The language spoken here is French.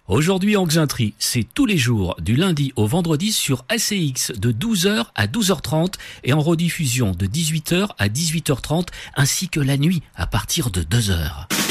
Aujourd'hui en Xainterie, c'est tous les jours, du lundi au vendredi sur ACX de 12h à 12h30 et en rediffusion de 18h à 18h30 ainsi que la nuit à partir de 2h.